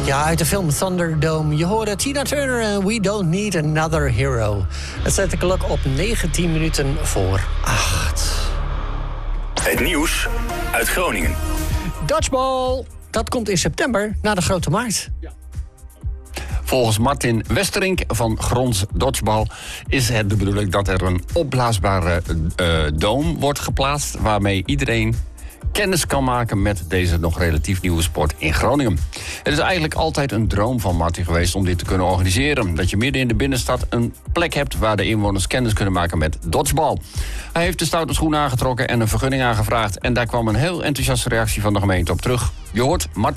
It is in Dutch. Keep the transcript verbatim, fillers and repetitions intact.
Ja, uit de film Thunderdome. Je hoorde Tina Turner en We Don't Need Another Hero. Het zet de klok op negentien minuten voor acht. Het nieuws uit Groningen. Dodgeball, dat komt in september naar de Grote Markt. Ja. Volgens Martin Westerink van Grons Dodgeball is het de bedoeling dat er een opblaasbare uh, doom wordt geplaatst waarmee iedereen kennis kan maken met deze nog relatief nieuwe sport in Groningen. Het is eigenlijk altijd een droom van Martin geweest om dit te kunnen organiseren. Dat je midden in de binnenstad een plek hebt waar de inwoners kennis kunnen maken met dodgeball. Hij heeft de stoute schoen aangetrokken en een vergunning aangevraagd. En daar kwam een heel enthousiaste reactie van de gemeente op terug. Je hoort Martin.